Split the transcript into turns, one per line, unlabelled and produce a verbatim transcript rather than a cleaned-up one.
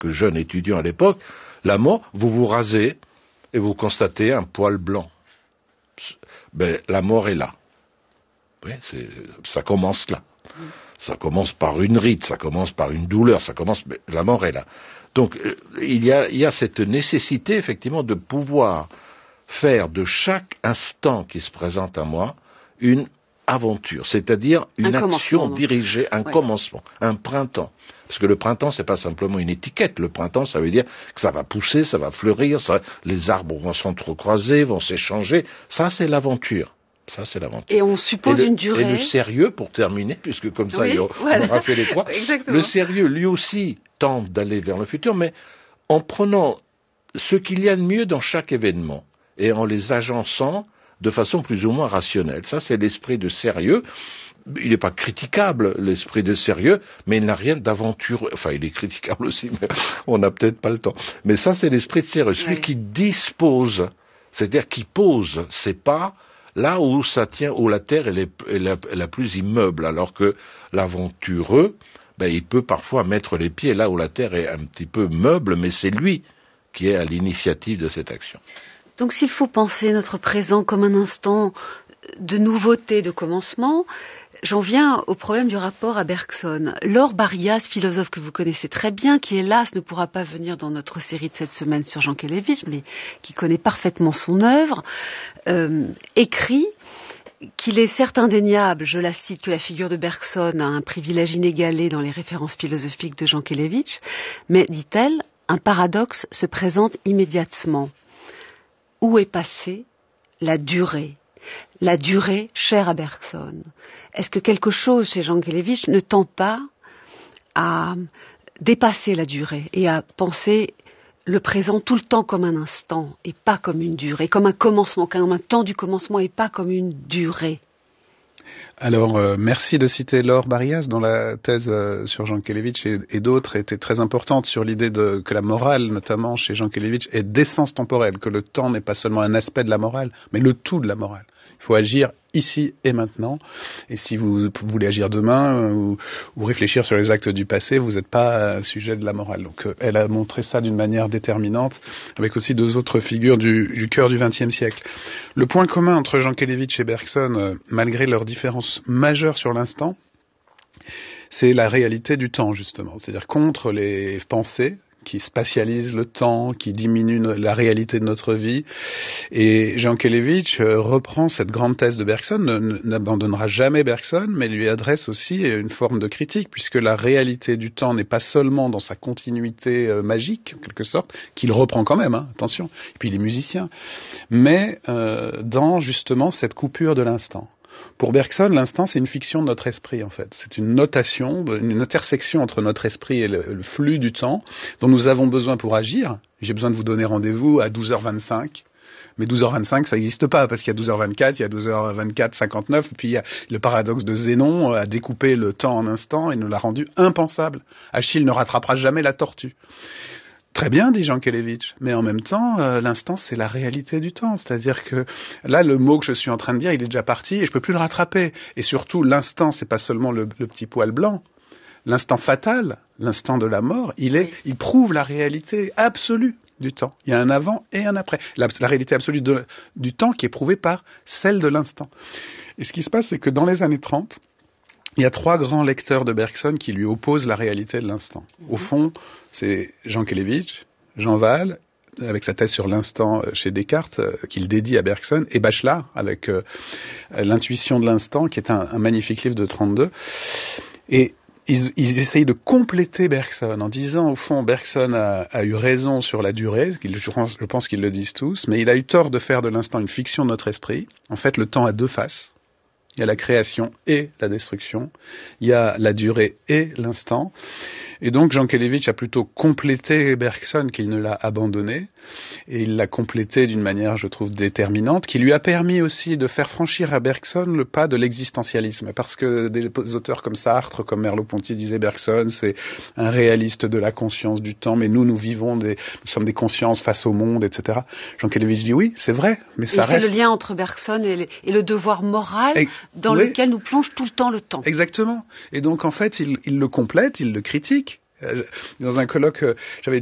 que jeune étudiant à l'époque, la mort, vous vous rasez et vous constatez un poil blanc. Ben, la mort est là. Oui, c'est, ça commence là. Mm. Ça commence par une ride, ça commence par une douleur, ça commence, mais la mort est là. Donc, euh, il y a, il y a cette nécessité, effectivement, de pouvoir faire de chaque instant qui se présente à moi une aventure, c'est-à-dire une action dirigée, un ouais. commencement, un printemps. Parce que le printemps, c'est pas simplement une étiquette. Le printemps, ça veut dire que ça va pousser, ça va fleurir, ça, les arbres vont s'entrecroiser, vont s'échanger. Ça, c'est l'aventure. Ça, c'est l'aventure.
Et on suppose
et le,
une durée.
Et le sérieux, pour terminer, puisque comme ça, oui, on, voilà. on aura fait les trois. Le sérieux, lui aussi, tente d'aller vers le futur, mais en prenant ce qu'il y a de mieux dans chaque événement et en les agençant de façon plus ou moins rationnelle. Ça, c'est l'esprit de sérieux. Il n'est pas critiquable, l'esprit de sérieux, mais il n'a rien d'aventureux. Enfin, il est critiquable aussi, mais on n'a peut-être pas le temps. Mais ça, c'est l'esprit de sérieux. Celui oui. qui dispose, c'est-à-dire qui pose ses pas là où ça tient, où la terre est, est, la, est la plus immeuble, alors que l'aventureux, ben, il peut parfois mettre les pieds là où la terre est un petit peu meuble, mais c'est lui qui est à l'initiative de cette action.
Donc s'il faut penser notre présent comme un instant de nouveauté, de commencement, j'en viens au problème du rapport à Bergson. Laure Barias, philosophe que vous connaissez très bien, qui hélas ne pourra pas venir dans notre série de cette semaine sur Jankélévitch, mais qui connaît parfaitement son œuvre, euh, écrit qu'il est certes indéniable, je la cite, que la figure de Bergson a un privilège inégalé dans les références philosophiques de Jankélévitch, mais, dit-elle, un paradoxe se présente immédiatement. Où est passée la durée ? La durée chère à Bergson. Est-ce que quelque chose chez Jankélévitch ne tend pas à dépasser la durée et à penser le présent tout le temps comme un instant et pas comme une durée, comme un commencement, comme un temps du commencement et pas comme une durée?
Alors, euh, merci de citer Laure Barias, dont la thèse euh, sur Jankélévitch et, et d'autres était très importante sur l'idée de, que la morale, notamment chez Jankélévitch, est d'essence temporelle, que le temps n'est pas seulement un aspect de la morale, mais le tout de la morale. Il faut agir ici et maintenant. Et si vous, vous voulez agir demain euh, ou, ou réfléchir sur les actes du passé, vous n'êtes pas un sujet de la morale. Donc, euh, elle a montré ça d'une manière déterminante, avec aussi deux autres figures du, du cœur du vingtième siècle. Le point commun entre Jankélévitch et Bergson, euh, malgré leurs différences majeures sur l'instant, c'est la réalité du temps, justement. C'est-à-dire contre les pensées qui spatialisent le temps, qui diminuent la réalité de notre vie. Et Jankélévitch euh, reprend cette grande thèse de Bergson, ne, n'abandonnera jamais Bergson, mais lui adresse aussi une forme de critique, puisque la réalité du temps n'est pas seulement dans sa continuité euh, magique, en quelque sorte, qu'il reprend quand même, hein, attention, et puis il est musicien, mais euh, dans justement cette coupure de l'instant. Pour Bergson, l'instant, c'est une fiction de notre esprit, en fait. C'est une notation, une intersection entre notre esprit et le, le flux du temps dont nous avons besoin pour agir. J'ai besoin de vous donner rendez-vous à douze heures vingt-cinq. Mais douze heures vingt-cinq, ça n'existe pas, parce qu'il y a douze heures vingt-quatre, il y a douze heures vingt-quatre cinquante-neuf, et puis il y a le paradoxe de Zénon a découpé le temps en instants et nous l'a rendu impensable. Achille ne rattrapera jamais la tortue. Très bien, dit Jankélévitch, mais en même temps, euh, l'instant, c'est la réalité du temps. C'est-à-dire que là, le mot que je suis en train de dire, il est déjà parti et je peux plus le rattraper. Et surtout, l'instant, c'est pas seulement le, le petit poil blanc. L'instant fatal, l'instant de la mort, il est, il prouve la réalité absolue du temps. Il y a un avant et un après. La, la réalité absolue de, du temps qui est prouvée par celle de l'instant. Et ce qui se passe, c'est que dans les années trente, il y a trois grands lecteurs de Bergson qui lui opposent la réalité de l'instant. Au fond, c'est Jankélévitch, Jean Wahl, avec sa thèse sur l'instant chez Descartes, euh, qu'il dédie à Bergson, et Bachelard, avec euh, l'intuition de l'instant, qui est un, un magnifique livre de trente-deux. Et ils, ils essayent de compléter Bergson en disant, au fond, Bergson a, a eu raison sur la durée, je pense, je pense qu'ils le disent tous, mais il a eu tort de faire de l'instant une fiction de notre esprit. En fait, le temps a deux faces. Il y a la création et la destruction. Il y a la durée et l'instant. Et donc, Jankélévitch a plutôt complété Bergson qu'il ne l'a abandonné. Et il l'a complété d'une manière, je trouve, déterminante, qui lui a permis aussi de faire franchir à Bergson le pas de l'existentialisme. Parce que des auteurs comme Sartre, comme Merleau-Ponty disaient, Bergson, c'est un réaliste de la conscience du temps, mais nous, nous vivons des, nous sommes des consciences face au monde, et cetera. Jankélévitch dit oui, c'est vrai, mais ça
il
reste...
Il fait le lien entre Bergson et le, et le devoir moral et, dans
oui,
lequel nous plonge tout le temps le temps.
Exactement. Et donc, en fait, il, il le complète, il le critique. Dans un colloque, j'avais